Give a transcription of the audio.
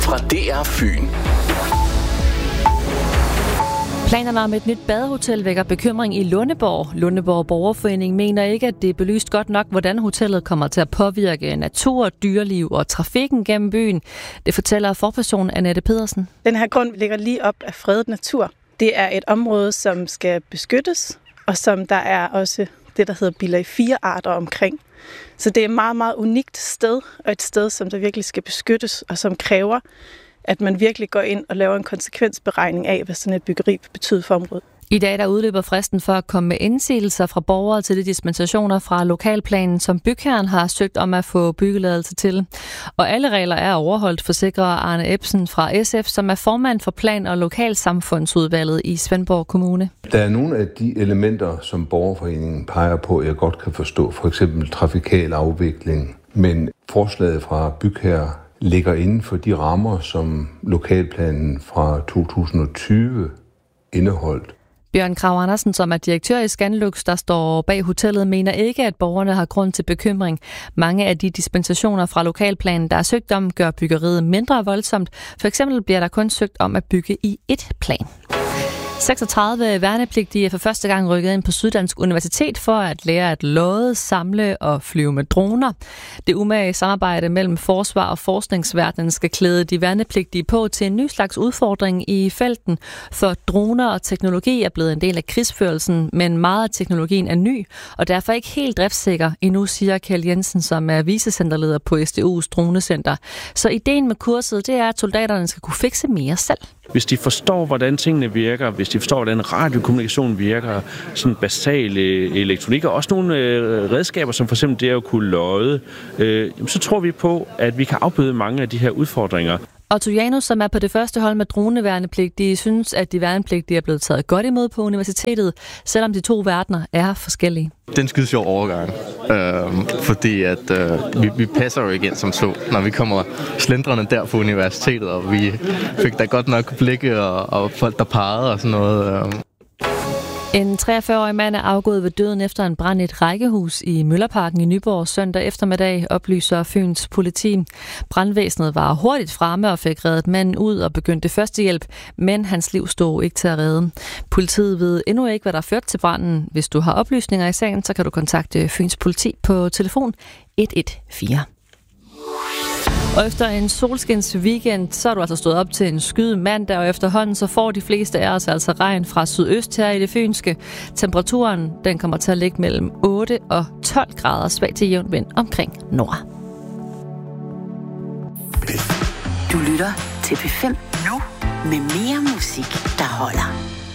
fra DR Fyn. Planerne om et nyt badehotel vækker bekymring i Lundeborg. Lundeborg Borgerforening mener ikke, at det er belyst godt nok, hvordan hotellet kommer til at påvirke natur, dyreliv og trafikken gennem byen. Det fortæller forperson Annette Pedersen. Den her grund ligger lige op af fredet natur. Det er et område, som skal beskyttes, og som der er også det, der hedder bilag 4-arter omkring. Så det er et meget, meget unikt sted, og et sted, som der virkelig skal beskyttes, og som kræver, at man virkelig går ind og laver en konsekvensberegning af, hvad sådan et byggeri betyder for området. I dag der udløber fristen for at komme med indsigelser fra borgere til de dispensationer fra lokalplanen, som bygherren har søgt om at få byggeladelse til. Og alle regler er overholdt, forsikrer Arne Ebsen fra SF, som er formand for Plan- og Lokalsamfundsudvalget i Svendborg Kommune. Der er nogle af de elementer, som borgerforeningen peger på, jeg godt kan forstå, for eksempel trafikal afvikling, men forslaget fra bygherre ligger inden for de rammer, som lokalplanen fra 2020 indeholdt. Bjørn Krag Andersen, som er direktør i Scanlux, der står bag hotellet, mener ikke, at borgerne har grund til bekymring. Mange af de dispensationer fra lokalplanen, der er søgt om, gør byggeriet mindre voldsomt. For eksempel bliver der kun søgt om at bygge i et plan. 36 værnepligtige er for første gang rykket ind på Syddansk Universitet for at lære at lodde, samle og flyve med droner. Det umage samarbejde mellem forsvar og forskningsverdenen skal klæde de værnepligtige på til en ny slags udfordring i felten, for droner og teknologi er blevet en del af krigsførelsen, men meget af teknologien er ny og derfor ikke helt driftssikker endnu, siger Kjeld Jensen, som er vicecenterleder på SDU's dronecenter. Så ideen med kurset, det er, at soldaterne skal kunne fikse mere selv. Hvis de forstår, hvordan tingene virker, hvis de forstår, hvordan radiokommunikation virker, sådan basal elektronik, og også nogle redskaber, som for eksempel det at kunne lodde, så tror vi på, at vi kan afbøde mange af de her udfordringer. Otto Janus, som er på det første hold med droneværnepligtige, synes, at de værnepligtige er blevet taget godt imod på universitetet, selvom de to verdener er forskellige. Det er en skide sjov overgang, fordi at vi passer jo igen som to, når vi kommer slendrende der på universitetet, og vi fik da godt nok blikke og folk, der pegede og sådan noget. En 43-årig mand er afgået ved døden efter en brand i et rækkehus i Møllerparken i Nyborg søndag eftermiddag, oplyser Fyns politi. Brandvæsenet var hurtigt fremme og fik reddet manden ud og begyndte førstehjælp, men hans liv stod ikke til at redde. Politiet ved endnu ikke, hvad der førte til branden. Hvis du har oplysninger i sagen, så kan du kontakte Fyns politi på telefon 114. Og efter en solskins weekend, så er du altså stået op til en skyde mandag, og efterhånden så får de fleste af os altså regn fra sydøst her i det fynske. Temperaturen den kommer til at ligge mellem 8 og 12 grader, svag til jævn vind omkring nord. Du lytter til P5 nu med mere musik, der holder.